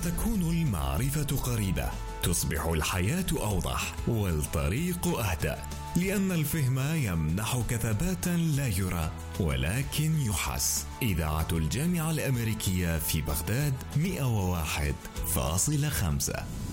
فتكون المعرفة قريبة، تصبح الحياة أوضح والطريق أهدأ، لأن الفهم يمنحك ثباتا لا يرى ولكن يحس. إذاعة الجامعة الأمريكية في بغداد 101.5.